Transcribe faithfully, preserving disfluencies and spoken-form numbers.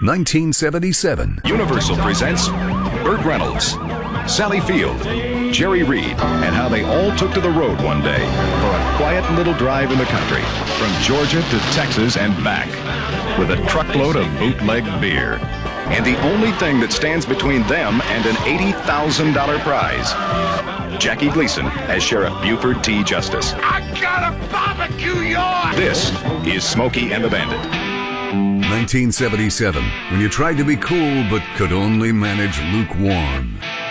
nineteen seventy-seven. Universal presents Burt Reynolds, Sally Field, Jerry Reed, and how they all took to the road one day for a quiet little drive in the country from Georgia to Texas and back with a truckload of bootleg beer. And the only thing that stands between them and an eighty thousand dollars prize, Jackie Gleason as Sheriff Buford T. Justice. I gotta barbecue yours! This is Smokey and the Bandit. nineteen seventy-seven, when you tried to be cool but could only manage lukewarm.